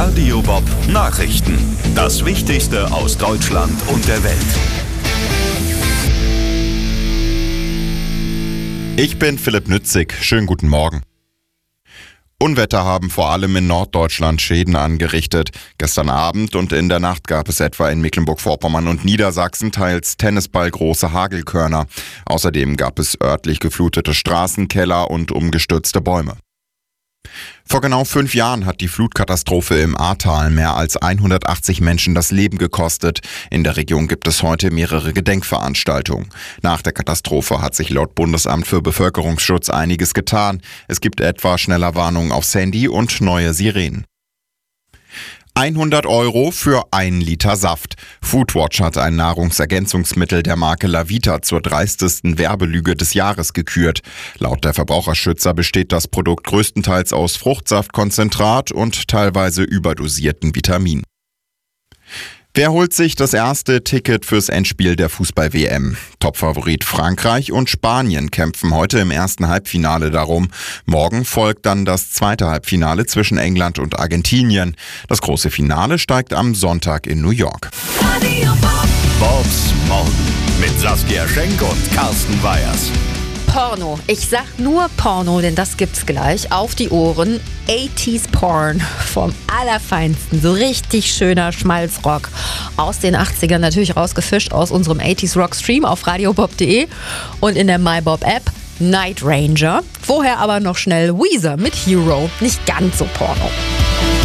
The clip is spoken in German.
Radio Bob Nachrichten. Das Wichtigste aus Deutschland und der Welt. Ich bin Philipp Nützig. Schönen guten Morgen. Unwetter haben vor allem in Norddeutschland Schäden angerichtet. Gestern Abend und in der Nacht gab es etwa in Mecklenburg-Vorpommern und Niedersachsen teils tennisballgroße Hagelkörner. Außerdem gab es örtlich geflutete Straßen, Keller und umgestürzte Bäume. Vor genau 5 Jahren hat die Flutkatastrophe im Ahrtal mehr als 180 Menschen das Leben gekostet. In der Region gibt es heute mehrere Gedenkveranstaltungen. Nach der Katastrophe hat sich laut Bundesamt für Bevölkerungsschutz einiges getan. Es gibt etwa Schnellerwarnungen aufs Handy und neue Sirenen. 100 € für 1 Liter Saft. Foodwatch hat ein Nahrungsergänzungsmittel der Marke Lavita zur dreistesten Werbelüge des Jahres gekürt. Laut der Verbraucherschützer besteht das Produkt größtenteils aus Fruchtsaftkonzentrat und teilweise überdosierten Vitaminen. Wer holt sich das erste Ticket fürs Endspiel der Fußball-WM? Topfavorit Frankreich und Spanien kämpfen heute im ersten Halbfinale darum. Morgen folgt dann das zweite Halbfinale zwischen England und Argentinien. Das große Finale steigt am Sonntag in New York. Bobs Morgen mit Saskia Schenk und Carsten Weyers. Porno. Ich sag nur Porno, denn das gibt's gleich. Auf die Ohren. 80s Porn vom Allerfeinsten. So richtig schöner Schmalzrock aus den 80ern. Natürlich rausgefischt aus unserem 80s Rock Stream auf radiobob.de und in der MyBob App. Night Ranger. Vorher aber noch schnell Weezer mit Hero. Nicht ganz so Porno.